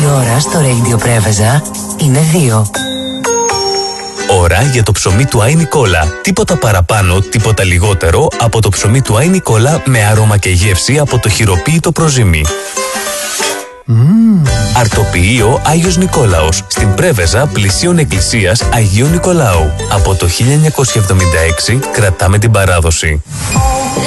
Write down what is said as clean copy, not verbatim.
ώρα στο Radio Πρέβεζα είναι 2. Ώρα για το ψωμί του Άι Νικόλα. Τίποτα παραπάνω, τίποτα λιγότερο από το ψωμί του Άι Νικόλα με άρωμα και γεύση από το χειροποίητο προζύμι. Αρτοποιείο Άγιος Νικόλαος στην Πρέβεζα πλησίων εκκλησίας Αγίου Νικολάου. Από το 1976 κρατάμε την παράδοση.